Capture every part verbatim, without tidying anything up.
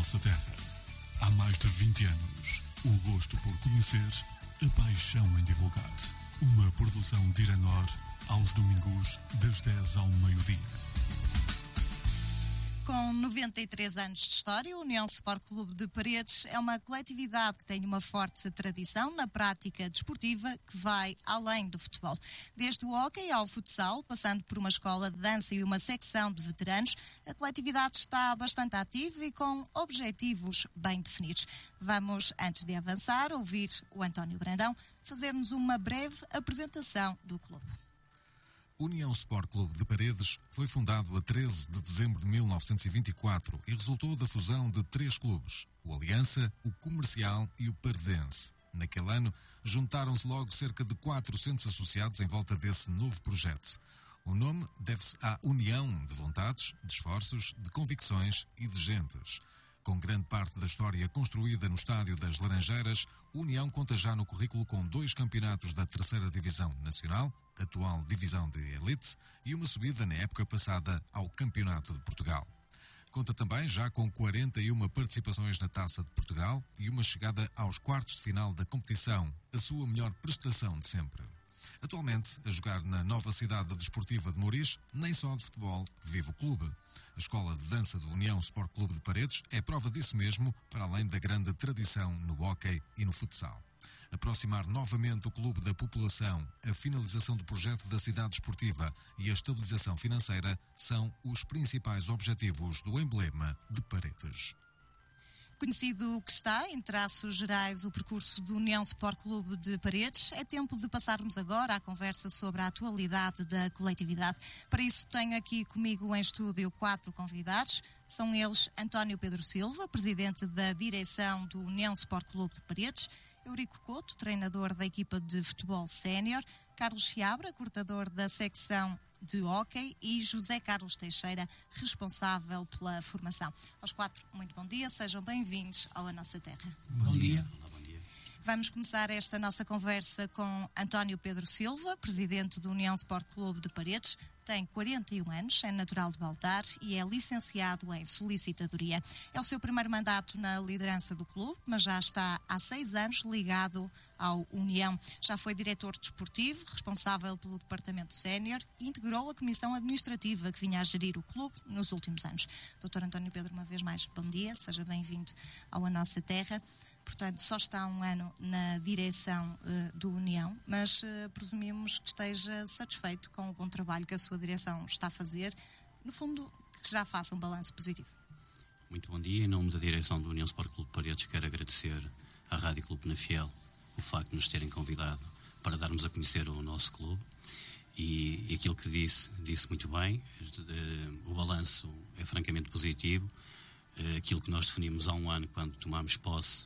nossa terra. Há mais de vinte anos, o gosto por conhecer, a paixão em divulgar. Uma produção de Iranor, aos domingos, das dez ao meio-dia. Com noventa e três anos de história, a União Sport Clube de Paredes é uma coletividade que tem uma forte tradição na prática desportiva que vai além do futebol. Desde o hóquei ao futsal, passando por uma escola de dança e uma secção de veteranos, a coletividade está bastante ativa e com objetivos bem definidos. Vamos, antes de avançar, ouvir o António Brandão fazer-nos uma breve apresentação do clube. União Sport Clube de Paredes foi fundado a treze de dezembro de mil novecentos e vinte e quatro e resultou da fusão de três clubes, o Aliança, o Comercial e o Paredense. Naquele ano, juntaram-se logo cerca de quatrocentos associados em volta desse novo projeto. O nome deve-se à união de vontades, de esforços, de convicções e de gentes. Com grande parte da história construída no Estádio das Laranjeiras, a União conta já no currículo com dois campeonatos da terceira Divisão Nacional, atual Divisão de Elite, e uma subida na época passada ao Campeonato de Portugal. Conta também já com quarenta e uma participações na Taça de Portugal e uma chegada aos quartos de final da competição, a sua melhor prestação de sempre. Atualmente, a jogar na nova cidade desportiva de Mouriz, nem só de futebol vive o clube. A Escola de Dança do União Sport Clube de Paredes é prova disso mesmo, para além da grande tradição no hóquei e no futsal. Aproximar novamente o clube da população, a finalização do projeto da cidade desportiva e a estabilização financeira são os principais objetivos do emblema de Paredes. Conhecido que está, em traços gerais, o percurso do União Sport Clube de Paredes, é tempo de passarmos agora à conversa sobre a atualidade da coletividade. Para isso tenho aqui comigo em estúdio quatro convidados. São eles António Pedro Silva, presidente da direção do União Sport Clube de Paredes, Eurico Couto, treinador da equipa de futebol sénior, Carlos Chiabra, cortador da secção de hóquei, e José Carlos Teixeira, responsável pela formação. Aos quatro, muito bom dia, sejam bem-vindos ao A Nossa Terra. Bom dia. Vamos começar esta nossa conversa com António Pedro Silva, presidente do União Sport Clube de Paredes. Tem quarenta e um anos, é natural de Baltar e é licenciado em solicitadoria. É o seu primeiro mandato na liderança do clube, mas já está há seis anos ligado ao União. Já foi diretor desportivo, responsável pelo departamento sénior e integrou a comissão administrativa que vinha a gerir o clube nos últimos anos. doutor António Pedro, uma vez mais, bom dia, seja bem-vindo ao A Nossa Terra. Portanto, só está há um ano na direção uh, do União, mas uh, presumimos que esteja satisfeito com o bom trabalho que a sua direção está a fazer. No fundo, que já faça um balanço positivo. Muito bom dia. Em nome da direção do União Sport Clube de Paredes, quero agradecer à Rádio Clube na Fiel o facto de nos terem convidado para darmos a conhecer o nosso clube. E, e aquilo que disse, disse muito bem. Uh, o balanço é francamente positivo. Uh, aquilo que nós definimos há um ano, quando tomámos posse,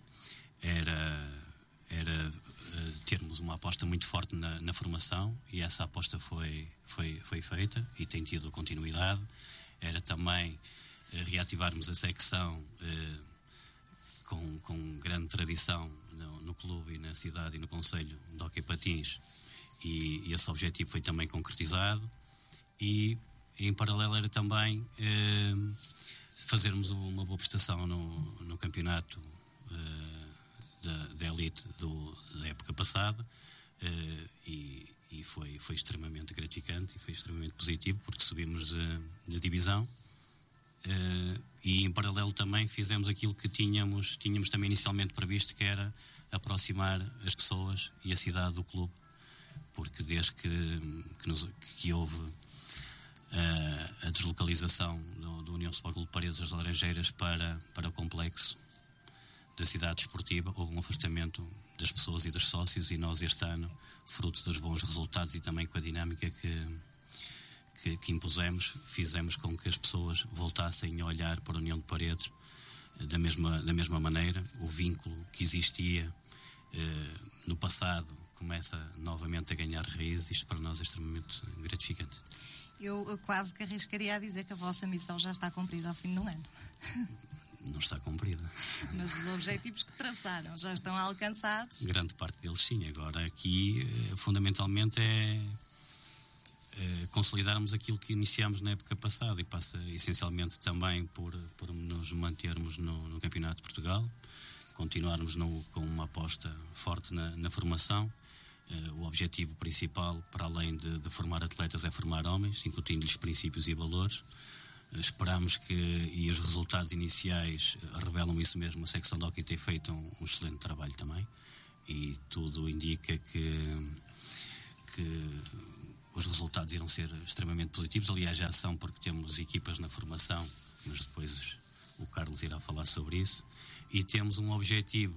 era, era uh, termos uma aposta muito forte na, na formação, e essa aposta foi, foi, foi feita e tem tido continuidade. Era também uh, reativarmos a secção uh, com, com grande tradição no, no clube e na cidade e no concelho de hóquei patins, e, e esse objetivo foi também concretizado. E em paralelo era também uh, fazermos uma boa prestação no, no campeonato uh, da, da elite do, da época passada, uh, e, e foi, foi extremamente gratificante e foi extremamente positivo, porque subimos de, de divisão, uh, e em paralelo também fizemos aquilo que tínhamos, tínhamos também inicialmente previsto, que era aproximar as pessoas e a cidade do clube, porque desde que, que, nos, que houve uh, a deslocalização do, do União Sport Clube de Paredes das Laranjeiras para, para o complexo da cidade desportiva, houve um afastamento das pessoas e dos sócios, e nós este ano, fruto dos bons resultados e também com a dinâmica que, que, que impusemos, fizemos com que as pessoas voltassem a olhar para a União de Paredes da mesma, da mesma maneira. O vínculo que existia eh, no passado começa novamente a ganhar raiz. Isto para nós é extremamente gratificante. Eu quase que arriscaria a dizer que a vossa missão já está cumprida ao fim do ano. Não está cumprida. Mas os objetivos que traçaram já estão alcançados? Grande parte deles sim. Agora aqui, fundamentalmente, é uh, consolidarmos aquilo que iniciámos na época passada, e passa essencialmente também por, por nos mantermos no, no Campeonato de Portugal, continuarmos no, com uma aposta forte na, na formação. Uh, o objetivo principal, para além de, de formar atletas, é formar homens, incutindo-lhes princípios e valores. Uh, esperamos que, e os resultados iniciais uh, revelam isso mesmo, a secção de hóquei tem feito um, um excelente trabalho também, e tudo indica que, que os resultados irão ser extremamente positivos. Aliás, já são, porque temos equipas na formação, mas depois o Carlos irá falar sobre isso, e temos um objetivo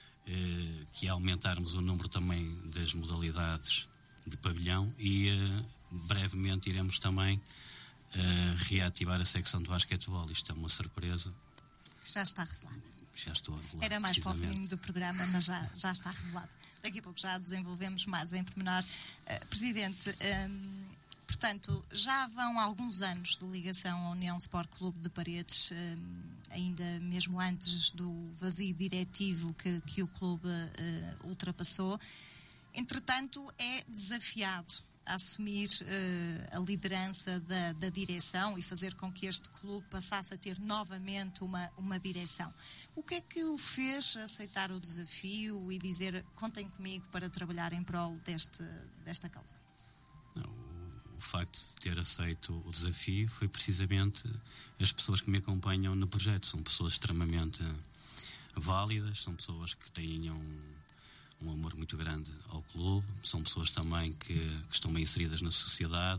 Eh, que é aumentarmos o número também das modalidades de pavilhão, e eh, brevemente iremos também eh, reativar a secção de basquetebol. Isto é uma surpresa. Já está revelado. Já estou a revelar. Era mais para o fim do programa, mas já, já está revelado. Daqui a pouco já desenvolvemos mais em pormenor. Uh, Presidente, um, portanto, já vão alguns anos de ligação à União Sport Clube de Paredes, um, ainda mesmo antes do vazio diretivo que, que o clube uh, ultrapassou. Entretanto, é desafiado a assumir uh, a liderança da, da direção e fazer com que este clube passasse a ter novamente uma, uma direção. O que é que o fez aceitar o desafio e dizer: contem comigo para trabalhar em prol deste, desta causa? Não, o facto de ter aceito o desafio foi precisamente as pessoas que me acompanham no projeto. São pessoas extremamente válidas, são pessoas que têm um, um amor muito grande ao clube, são pessoas também que, que estão bem inseridas na sociedade,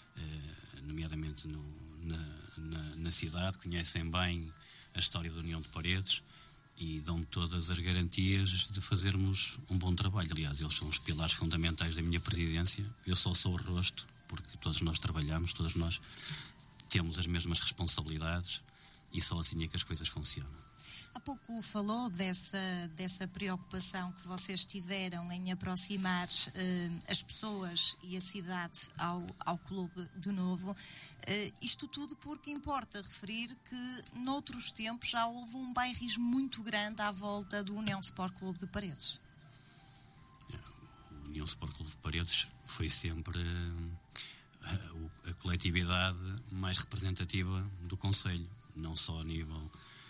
eh, nomeadamente no, na, na, na cidade, conhecem bem a história da União de Paredes e dão todas as garantias de fazermos um bom trabalho. Aliás, eles são os pilares fundamentais da minha presidência. Eu só sou o rosto, porque todos nós trabalhamos, todos nós temos as mesmas responsabilidades, e só assim é que as coisas funcionam. Há pouco falou dessa, dessa preocupação que vocês tiveram em aproximar uh, as pessoas e a cidade ao, ao clube de novo. Uh, isto tudo porque importa referir que noutros tempos já houve um bairrismo muito grande à volta do União Sport Clube de Paredes. O União Sport Clube de Paredes foi sempre a, a, a coletividade mais representativa do concelho, não só a nível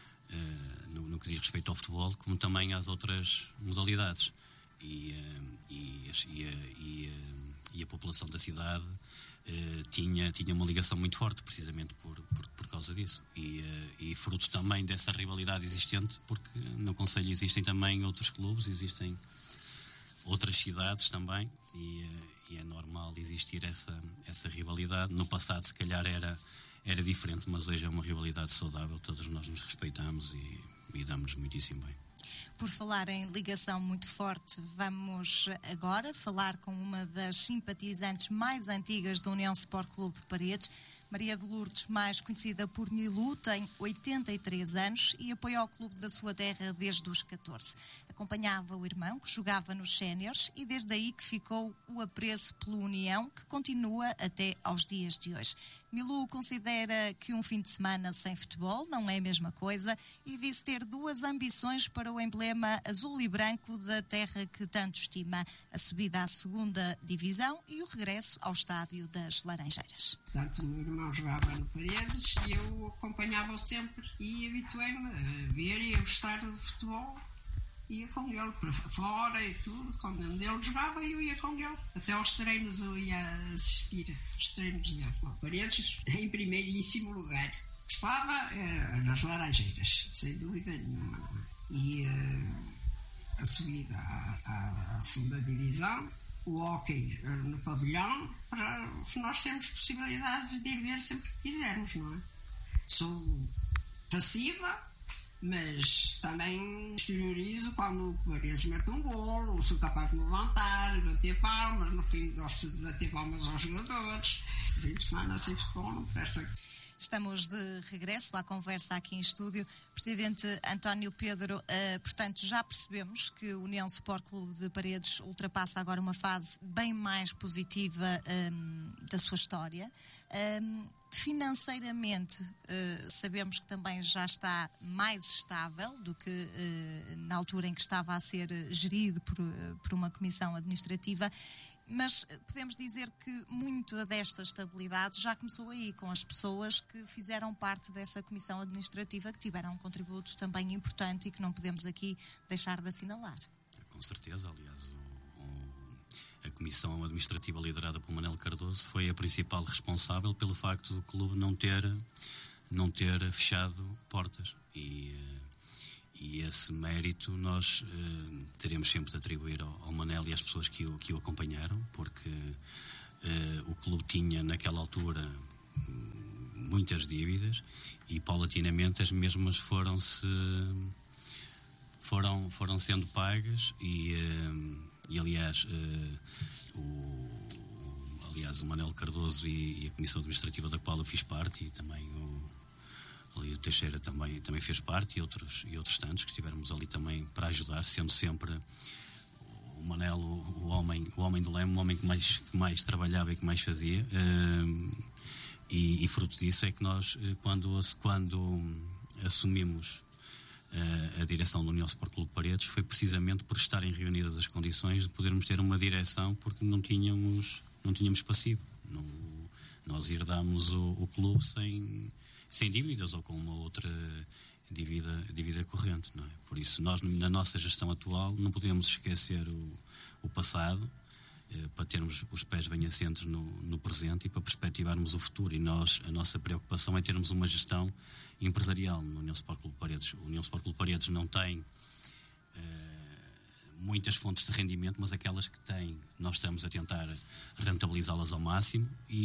Uh, no, no que diz respeito ao futebol, como também às outras modalidades, e, uh, e, e, e, uh, e a população da cidade uh, tinha, tinha uma ligação muito forte, precisamente por, por, por causa disso, e, uh, e fruto também dessa rivalidade existente, porque no concelho existem também outros clubes, existem outras cidades também, e, uh, e é normal existir essa, essa rivalidade. No passado se calhar era Era diferente, mas hoje é uma rivalidade saudável, todos nós nos respeitamos e, e damos muitíssimo bem. Por falar em ligação muito forte, vamos agora falar com uma das simpatizantes mais antigas da União Sport Clube de Paredes. Maria de Lourdes, mais conhecida por Milu, tem oitenta e três anos e apoia o clube da sua terra desde os catorze. Acompanhava o irmão, que jogava nos séniores, e desde aí que ficou o apreço pela União, que continua até aos dias de hoje. Milu considera que um fim de semana sem futebol não é a mesma coisa e disse ter duas ambições para o emblema azul e branco da terra que tanto estima: a subida à segunda divisão e o regresso ao estádio das Laranjeiras. Portanto, o meu irmão jogava no Paredes e eu acompanhava-o sempre e habituei-me a ver e a gostar do futebol. Ia com ele para fora e tudo, quando ele jogava eu ia com ele. Até aos treinos eu ia assistir aos treinos dele. O Paredes em primeiríssimo lugar. Estava uh, nas Laranjeiras, sem dúvida nenhuma. E uh, a subida à, à, à segunda divisão, o hóquei no pavilhão, para nós temos possibilidades de ir ver sempre que quisermos, não é? Sou passiva, mas também exteriorizo quando o Paredes mete um golo, sou capaz de me levantar, bater palmas, no fim gosto de bater palmas aos jogadores. Fim de semana sem futebol não presta. Estamos de regresso à conversa aqui em estúdio. Presidente António Pedro, uh, portanto, já percebemos que o União Sport Clube de Paredes ultrapassa agora uma fase bem mais positiva um, da sua história. Um, financeiramente, uh, sabemos que também já está mais estável do que uh, na altura em que estava a ser gerido por, uh, por uma comissão administrativa. mas podemos dizer que muito desta estabilidade já começou aí, com as pessoas que fizeram parte dessa comissão administrativa, que tiveram um contributo também importante e que não podemos aqui deixar de assinalar. Com certeza, aliás, o, o, a comissão administrativa liderada por Manel Cardoso foi a principal responsável pelo facto do clube não ter, não ter fechado portas. E, e esse mérito nós uh, teremos sempre de atribuir ao, ao Manel e às pessoas que o, que o acompanharam, porque uh, o clube tinha naquela altura muitas dívidas e paulatinamente as mesmas foram-se foram, foram sendo pagas e, uh, e aliás uh, o, aliás o Manel Cardoso e, e a comissão administrativa da qual eu fiz parte, e também o ali o Teixeira também, também fez parte, e outros, e outros tantos que estivemos ali também para ajudar, sendo sempre o Manel o, o, homem, o homem do leme, o homem que mais, que mais trabalhava e que mais fazia, uh, e, e fruto disso é que nós, quando, quando assumimos uh, a direção do União Sport Clube de Paredes, foi precisamente por estarem reunidas as condições de podermos ter uma direção, porque não tínhamos, não tínhamos passivo. Não, nós herdámos o, o clube sem... sem dívidas ou com uma outra dívida, dívida corrente, não é? Por isso, nós, na nossa gestão atual, não podemos esquecer o, o passado, eh, para termos os pés bem assentes no, no presente e para perspectivarmos o futuro. E nós, a nossa preocupação é termos uma gestão empresarial no União Sport Clube de Paredes. O União Sport Clube de Paredes não tem eh, muitas fontes de rendimento, mas aquelas que têm, nós estamos a tentar rentabilizá-las ao máximo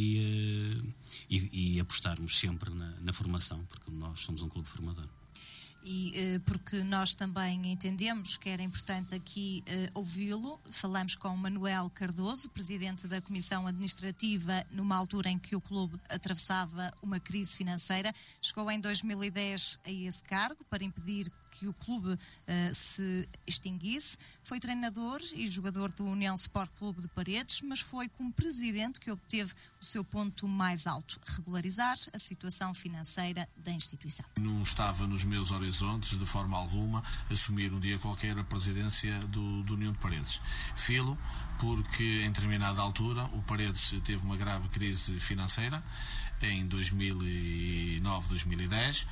e, e, e apostarmos sempre na, na formação, porque nós somos um clube formador. E porque nós também entendemos que era importante aqui uh, ouvi-lo. Falamos com Manuel Cardoso, presidente da Comissão Administrativa, numa altura em que o clube atravessava uma crise financeira. Chegou em dois mil e dez a esse cargo para impedir que o clube uh, se extinguisse. Foi treinador e jogador do União Sport Clube de Paredes, mas foi como presidente que obteve o seu ponto mais alto: regularizar a situação financeira da instituição. Não estava nos meus horizontes, de forma alguma, assumir um dia qualquer a presidência do, do União de Paredes. Filo, porque em determinada altura o Paredes teve uma grave crise financeira, em dois mil e nove, dois mil e dez,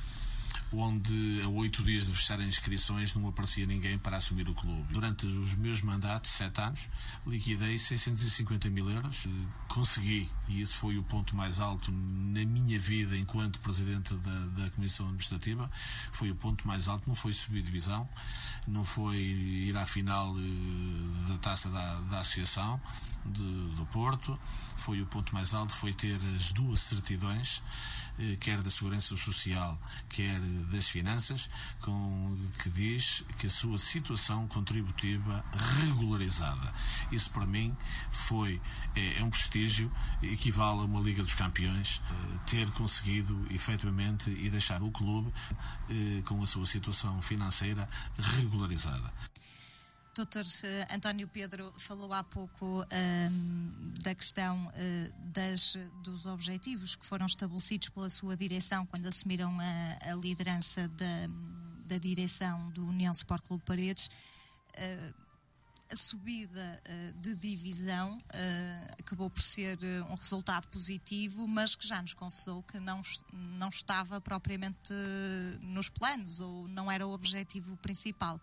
onde a oito dias de fechar as inscrições não aparecia ninguém para assumir o clube. Durante os meus mandatos, sete anos, liquidei seiscentos e cinquenta mil euros. Consegui, e esse foi o ponto mais alto na minha vida enquanto presidente da, da Comissão Administrativa, foi o ponto mais alto. Não foi subir divisão, não foi ir à final da taça da, da Associação de, do Porto, foi o ponto mais alto, foi ter as duas certidões, quer da Segurança Social, quer das Finanças, com, que diz que a sua situação contributiva regularizada. Isso para mim foi, é, é um prestígio, equivale a uma Liga dos Campeões, ter conseguido efetivamente e deixar o clube com a sua situação financeira regularizada. doutor António Pedro falou há pouco um, da questão uh, das, dos objetivos que foram estabelecidos pela sua direção quando assumiram a, a liderança da, da direção do União Sport Clube Paredes. Uh, a subida uh, de divisão uh, acabou por ser uh, um resultado positivo, mas que já nos confessou que não, não estava propriamente uh, nos planos, ou não era o objetivo principal.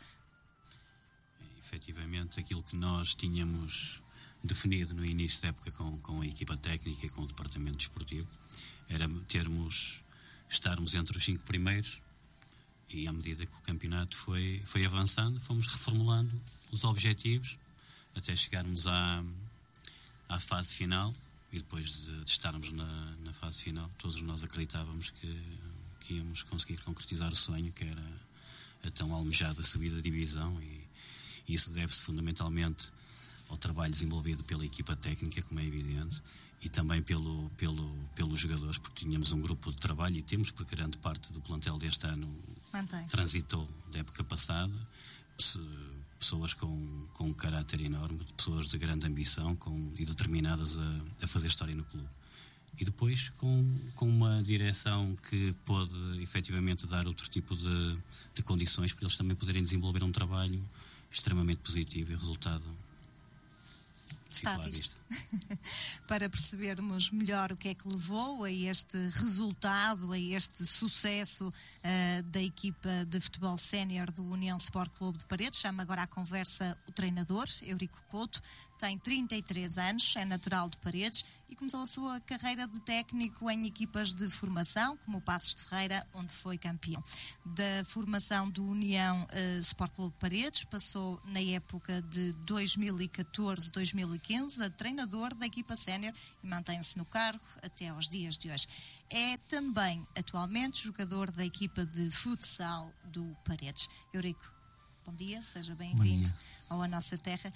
Efetivamente, aquilo que nós tínhamos definido no início da época com, com a equipa técnica e com o departamento desportivo era termos, estarmos entre os cinco primeiros, e à medida que o campeonato foi, foi avançando, fomos reformulando os objetivos até chegarmos à, à fase final, e depois de, de estarmos na, na fase final, todos nós acreditávamos que, que íamos conseguir concretizar o sonho, que era a tão almejada subida de divisão, e isso deve-se fundamentalmente ao trabalho desenvolvido pela equipa técnica, como é evidente, e também pelo, pelo, pelos jogadores, porque tínhamos um grupo de trabalho, e temos, porque grande parte do plantel deste ano Mantém-se. Transitou da época passada, pessoas com, com um caráter enorme, pessoas de grande ambição com, e determinadas a, a fazer história no clube. E depois com, com uma direção que pôde efetivamente dar outro tipo de, de condições para eles também poderem desenvolver um trabalho extremamente positivo, e o resultado Está Ficou à visto. vista. Para percebermos melhor o que é que levou a este resultado, a este sucesso uh, da equipa de futebol sénior do União Sport Clube de Paredes, chama agora à conversa o treinador, Eurico Couto, tem trinta e três anos, é natural de Paredes e começou a sua carreira de técnico em equipas de formação, como o Passos de Ferreira, onde foi campeão. Da formação do União uh, Sport Clube de Paredes, passou na época de dois mil e catorze a dois mil e quinze a treinador da equipa sénior e mantém-se no cargo até aos dias de hoje. É também, atualmente, jogador da equipa de futsal do Paredes. Eurico, bom dia, seja bem-vindo à nossa terra.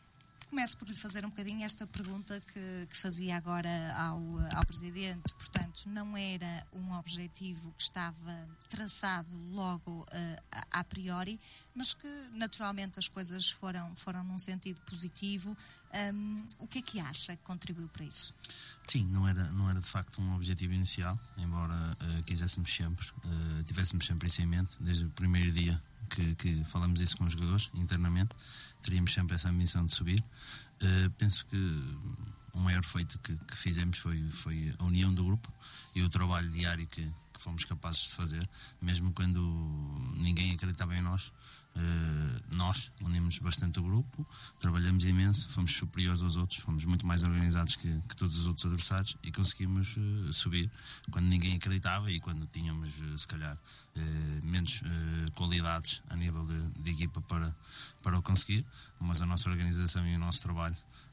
Começo por lhe fazer um bocadinho esta pergunta que, que fazia agora ao, ao Presidente. Portanto, não era um objetivo que estava traçado logo uh, a, a priori, mas que naturalmente as coisas foram, foram num sentido positivo. Um, o que é que acha que contribuiu para isso? Sim, não era, não era de facto um objetivo inicial, embora uh, quiséssemos sempre, uh, tivéssemos sempre isso em mente, desde o primeiro dia que, que falamos isso com os jogadores internamente, teríamos sempre essa ambição de subir. Uh, penso que o maior feito que, que fizemos foi, foi a união do grupo e o trabalho diário que, que fomos capazes de fazer, mesmo quando ninguém acreditava em nós. Uh, nós unimos bastante o grupo, trabalhamos imenso, fomos superiores aos outros, fomos muito mais organizados que, que todos os outros adversários e conseguimos uh, subir quando ninguém acreditava e quando tínhamos uh, se calhar uh, menos uh, qualidades a nível de, de equipa para, para o conseguir, mas a nossa organização e o nosso trabalho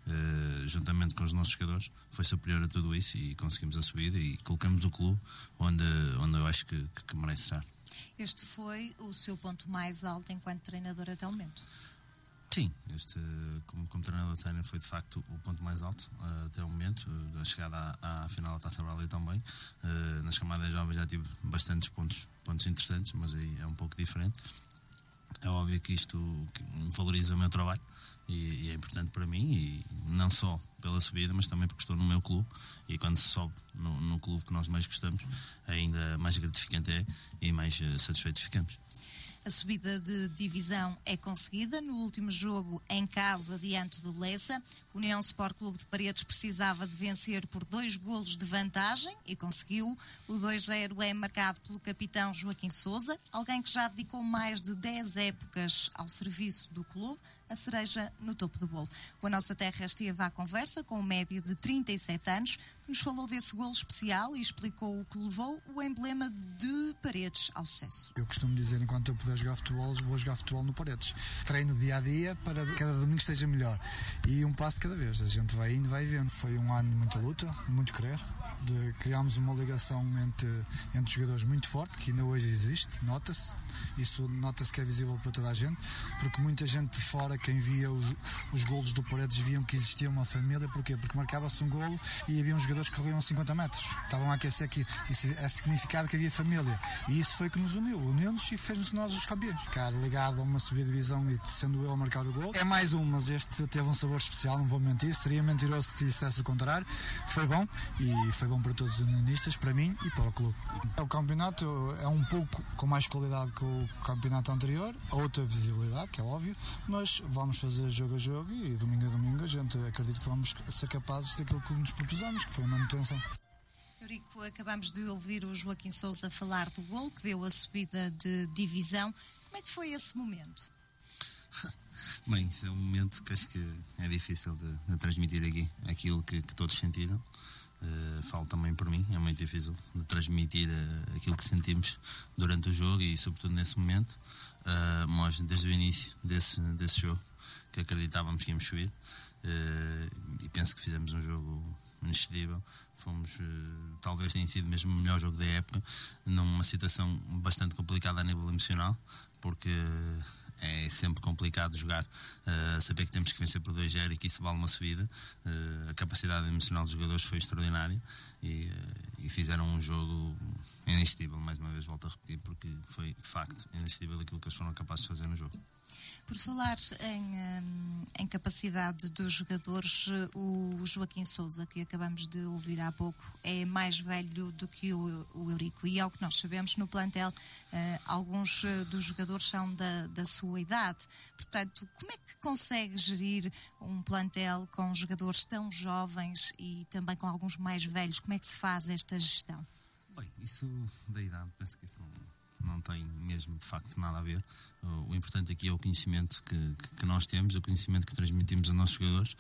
uh, juntamente com os nossos jogadores foi superior a tudo isso e conseguimos a subida e colocamos o clube onde, onde eu acho que, que, que merece estar. Este foi o seu ponto mais alto enquanto treinador até o momento? Sim, este, como, como treinador sénior foi de facto o ponto mais alto uh, até o momento, uh, a chegada à, à final da Taça Bradley também. Uh, nas camadas jovens já tive bastantes pontos, pontos interessantes, mas aí é um pouco diferente. É óbvio que isto valoriza o meu trabalho e, e é importante para mim, e não só pela subida, mas também porque estou no meu clube e quando se sobe no, no clube que nós mais gostamos, ainda mais gratificante é e mais uh, satisfeitos ficamos. A subida de divisão é conseguida no último jogo em casa diante do Lessa. O União Sport Clube de Paredes precisava de vencer por dois golos de vantagem e conseguiu. O dois zero é marcado pelo capitão Joaquim Sousa, alguém que já dedicou mais de dez épocas ao serviço do clube, a cereja no topo do bolo. O A Nossa Terra esteve à conversa com um médio de trinta e sete anos, nos falou desse golo especial e explicou o que levou o emblema de Paredes ao sucesso. Eu costumo dizer, enquanto eu puder jogar futebol, vou jogar futebol no Paredes. Treino dia a dia para que cada domingo esteja melhor. E um passo de cada vez. A gente vai indo, vai vendo. Foi um ano de muita luta, muito querer. De criámos uma ligação entre, entre os jogadores muito forte, que ainda hoje existe, nota-se. Isso nota-se que é visível para toda a gente, porque muita gente de fora, quem via os, os golos do Paredes, viam que existia uma família. Porquê? Porque marcava-se um golo e havia uns jogadores que corriam cinquenta metros. Estavam a aquecer aqui. Isso é significado que havia família. E isso foi que nos uniu. Uniu-nos e fez-nos nós os campeões. Ficar ligado a uma subida de divisão e sendo eu a marcar o golo. É mais um, mas este teve um sabor especial, não vou mentir. Seria mentiroso se dissesse o contrário. Foi bom e foi bom para todos os unionistas, para mim e para o clube. O campeonato é um pouco com mais qualidade que o campeonato anterior, outra visibilidade, que é óbvio, mas vamos fazer jogo a jogo e domingo a domingo a gente acredita que vamos ser capazes daquilo que nos propusemos, que foi a manutenção. Eurico, acabamos de ouvir o Joaquim Sousa falar do gol que deu a subida de divisão. Como é que foi esse momento? Bem, isso é um momento que acho que é difícil de, de transmitir aqui, aquilo que, que todos sentiram. Uh, falo também por mim, é muito difícil de transmitir uh, aquilo que sentimos durante o jogo e sobretudo nesse momento. Uh, nós desde o início desse, desse jogo que acreditávamos que íamos subir uh, e penso que fizemos um jogo inexcedível. Fomos, uh, talvez tenha sido mesmo o melhor jogo da época, numa situação bastante complicada a nível emocional, porque é sempre complicado jogar, uh, saber que temos que vencer por dois zero e que isso vale uma subida. Uh, a capacidade emocional dos jogadores foi extraordinária e, uh, e fizeram um jogo inexcedível, mais uma vez volto a repetir, porque foi, facto indescritível aquilo que eles foram capazes de fazer no jogo. Por falar em, em capacidade dos jogadores, o Joaquim Sousa, que acabamos de ouvir há pouco, é mais velho do que o, o Eurico, e ao que nós sabemos no plantel, uh, alguns dos jogadores são da, da sua idade. Portanto, como é que consegue gerir um plantel com jogadores tão jovens e também com alguns mais velhos? Como é que se faz esta gestão? Bem, isso da idade, penso que isso não... não tem mesmo de facto nada a ver. O importante aqui é o conhecimento que, que nós temos, o conhecimento que transmitimos aos nossos jogadores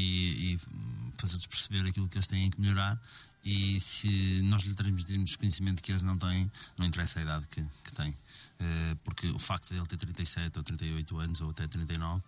e, e fazer-lhes perceber aquilo que eles têm que melhorar, e se nós lhe transmitirmos conhecimento que eles não têm, não interessa a idade que, que têm, porque o facto de ele ter trinta e sete ou trinta e oito anos ou até trinta e nove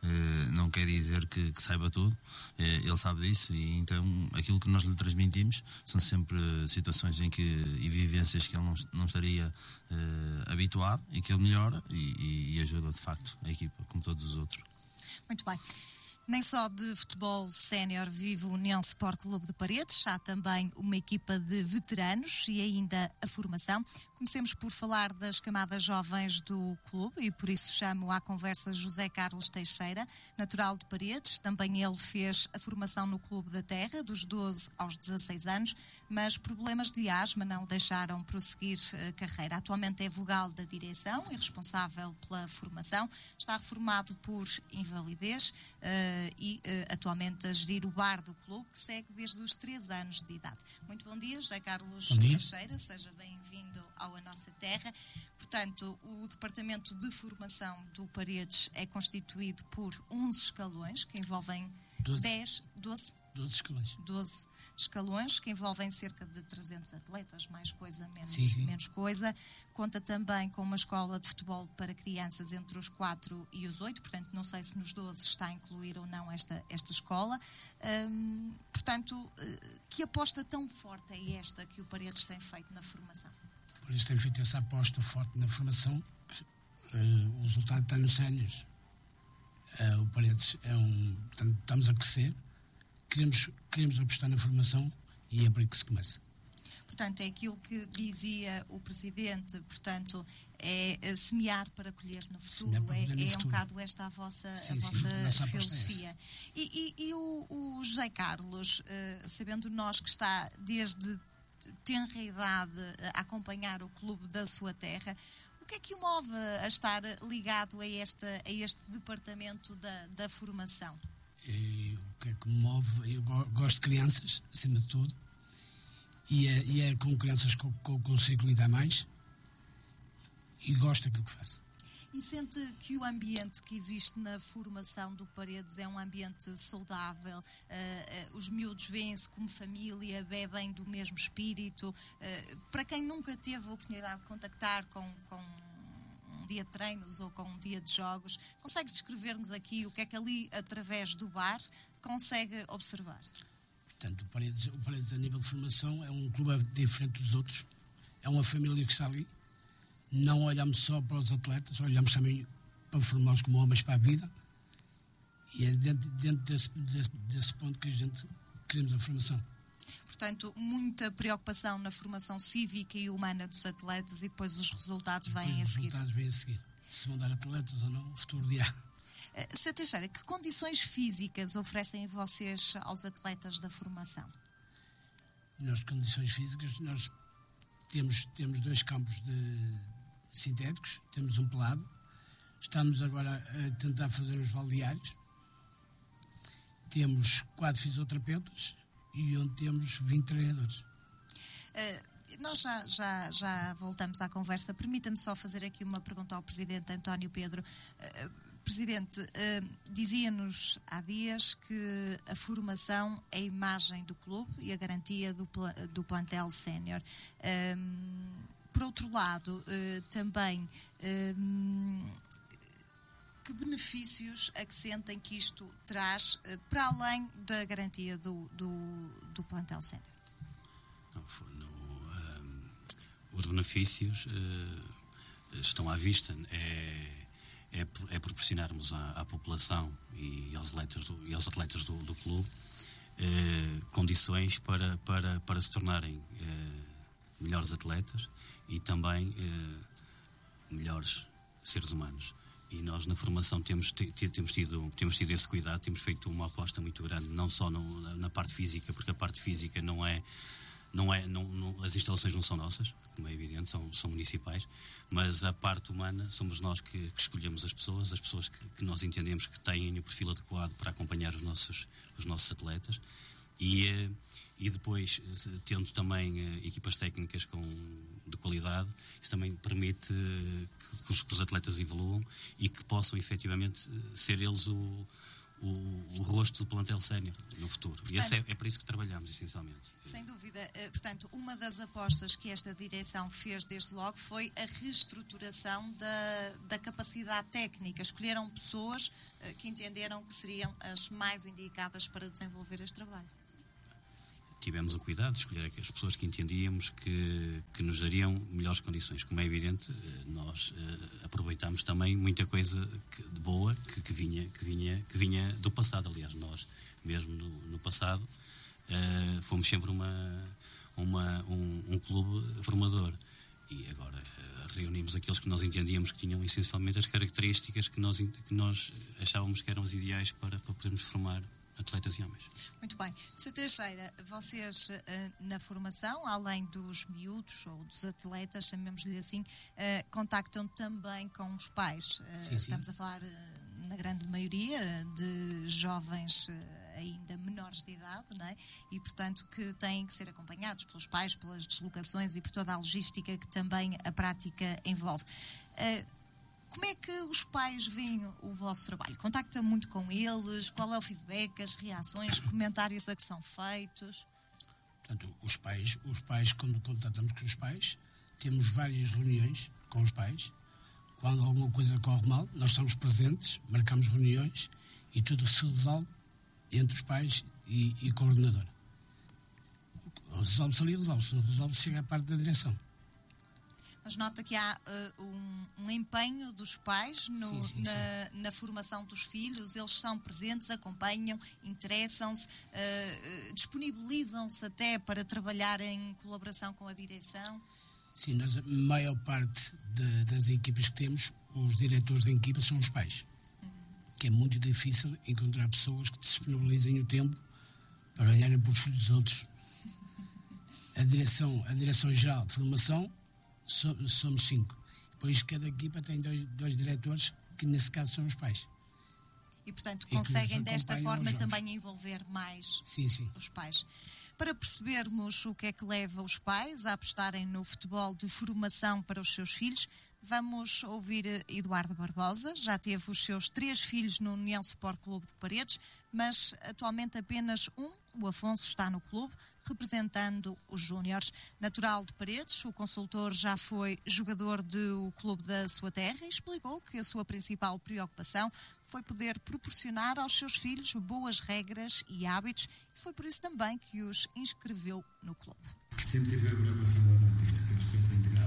não quer dizer que, que saiba tudo. Ele sabe disso, e então aquilo que nós lhe transmitimos são sempre situações em que, e vivências que ele não, não estaria uh, habituado, e que ele melhora e, e ajuda de facto a equipa, como todos os outros. Muito bem. Nem só de futebol sénior vive o União Sport Clube de Paredes, há também uma equipa de veteranos e ainda a formação. Comecemos por falar das camadas jovens do clube, e por isso chamo à conversa José Carlos Teixeira, natural de Paredes. Também ele fez a formação no Clube da Terra, dos doze aos dezasseis anos, mas problemas de asma não deixaram prosseguir a carreira. Atualmente é vogal da direção e responsável pela formação. Está reformado por invalidez uh, e uh, atualmente a gerir o bar do clube, que segue desde os treze anos de idade. Muito bom dia, José Carlos Teixeira, seja bem-vindo ao A Nossa Terra. Portanto, o Departamento de Formação do Paredes é constituído por onze escalões, que envolvem dez, doze, doze escalões. doze escalões, que envolvem cerca de trezentos atletas, mais coisa, menos, sim, sim. menos coisa. Conta também com uma escola de futebol para crianças entre os quatro e os oito, portanto, não sei se nos doze está a incluir ou não esta, esta escola. Hum, portanto, que aposta tão forte é esta que o Paredes tem feito na formação? O Paredes tem feito essa aposta forte na formação. Uh, o resultado está nos séniores. Uh, o Paredes é um... Portanto, estamos a crescer. Queremos, queremos apostar na formação, e é por aí que se começa. Portanto, é aquilo que dizia o Presidente, portanto, é semear para colher no futuro, é, no é futuro. Um bocado esta a vossa, sim, a vossa sim, filosofia. É e, e, e o, o José Carlos, uh, sabendo nós que está desde tenra idade a acompanhar o clube da sua terra, o que é que o move a estar ligado a, esta, a este departamento da, da formação? E o que é que me move? Eu gosto de crianças, acima de tudo, e é, e é com crianças que eu, que eu consigo lidar mais, e gosto daquilo que faço. E sente que o ambiente que existe na formação do Paredes é um ambiente saudável? Uh, uh, os miúdos veem-se como família, bebem do mesmo espírito? Uh, para quem nunca teve a oportunidade de contactar com... com um dia de treinos ou com um dia de jogos, consegue descrever-nos aqui o que é que ali, através do bar, consegue observar? Portanto, o Paredes, o Paredes a nível de formação é um clube diferente dos outros, é uma família que está ali. Não olhamos só para os atletas, olhamos também para formá-los como homens para a vida, e é dentro, dentro desse, desse, desse ponto que a gente queremos a formação. Portanto, muita preocupação na formação cívica e humana dos atletas, e depois os resultados vêm a seguir. Os resultados vêm a seguir. Se vão dar atletas ou não, o futuro dirá. Uh, senhor Teixeira, que condições físicas oferecem vocês aos atletas da formação? Nas condições físicas, nós temos, temos dois campos de sintéticos, temos um pelado. Estamos agora a tentar fazer uns balneários. Temos quatro fisioterapeutas e onde temos vinte treinadores. Uh, nós já, já, já voltamos à conversa. Permita-me só fazer aqui uma pergunta ao Presidente António Pedro. Uh, Presidente, uh, dizia-nos há dias que a formação é a imagem do clube e a garantia do, do plantel sénior. Uh, por outro lado, uh, também... Uh, que benefícios é que sentem que isto traz, uh, para além da garantia do, do, do plantel sénior? Um, os benefícios uh, estão à vista. É, é, é proporcionarmos à, à população e aos atletas do, e aos atletas do, do clube uh, condições para, para, para se tornarem uh, melhores atletas, e também uh, melhores seres humanos. E nós na formação temos, temos, tido, temos tido esse cuidado, temos feito uma aposta muito grande, não só no, na parte física, porque a parte física não é, não é não, não, as instalações não são nossas, como é evidente, são, são municipais, mas a parte humana somos nós que, que escolhemos as pessoas, as pessoas que, que nós entendemos que têm o perfil adequado para acompanhar os nossos, os nossos atletas. E, e depois, tendo também equipas técnicas com, de qualidade, isso também permite que os, que os atletas evoluam e que possam efetivamente ser eles o, o, o rosto do plantel sénior no futuro. Portanto, e esse é, é para isso que trabalhamos, essencialmente. Sem dúvida. Portanto, uma das apostas que esta direção fez desde logo foi a reestruturação da, da capacidade técnica. Escolheram pessoas que entenderam que seriam as mais indicadas para desenvolver este trabalho. Tivemos o cuidado de escolher as pessoas que entendíamos que, que nos dariam melhores condições. Como é evidente, nós uh, aproveitamos também muita coisa que, de boa que, que, vinha, que, vinha, que vinha do passado. Aliás, nós, mesmo no, no passado, uh, fomos sempre uma, uma, um, um clube formador. E agora uh, reunimos aqueles que nós entendíamos que tinham essencialmente as características que nós, que nós achávamos que eram as ideais para, para podermos formar atletas e homens. Muito bem. senhor Teixeira, vocês na formação, além dos miúdos ou dos atletas, chamemos-lhe assim, contactam também com os pais. Sim, sim. Estamos a falar, na grande maioria, de jovens ainda menores de idade, não é? E, portanto, que têm que ser acompanhados pelos pais, pelas deslocações e por toda a logística que também a prática envolve. Como é que os pais veem o vosso trabalho? Contacta muito com eles? Qual é o feedback, as reações, comentários a que são feitos? Portanto, os pais, os pais, quando contatamos com os pais, temos várias reuniões com os pais. Quando alguma coisa corre mal, nós estamos presentes, marcamos reuniões e tudo se resolve entre os pais e, e coordenador. Resolve-se ali, resolve-se. Não resolve-se, chega à parte da direção. Mas nota que há uh, um, um empenho dos pais no, sim, sim, na, sim. na formação dos filhos. Eles são presentes, acompanham, interessam-se, uh, disponibilizam-se até para trabalhar em colaboração com a direção. Sim, nós, a maior parte de, das equipas que temos, os diretores da equipa são os pais. Uhum. Que é muito difícil encontrar pessoas que disponibilizem o tempo para olharem para os filhos dos outros. A direção, a direção geral de formação somos cinco. Depois cada equipa tem dois, dois diretores, que nesse caso são os pais. E, portanto, conseguem desta forma também envolver mais sim, sim. os pais. Para percebermos o que é que leva os pais a apostarem no futebol de formação para os seus filhos, vamos ouvir Eduardo Barbosa. Já teve os seus três filhos no União Sport Clube de Paredes, mas atualmente apenas um, o Afonso, está no clube, representando os júniores. Natural de Paredes, o consultor já foi jogador do clube da sua terra e explicou que a sua principal preocupação foi poder proporcionar aos seus filhos boas regras e hábitos, e foi por isso também que os inscreveu no clube. Sempre tive a preocupação da Atlético, que as coisas integradas